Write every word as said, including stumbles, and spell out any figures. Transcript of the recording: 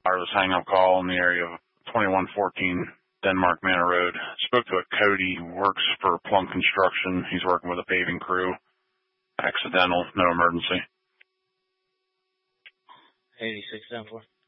wireless hang-up call in the area of twenty-one fourteen Denmark Manor Road. Spoke to a Cody who works for Plum Construction. He's working with a paving crew. Accidental, no emergency. eighty-six ten four.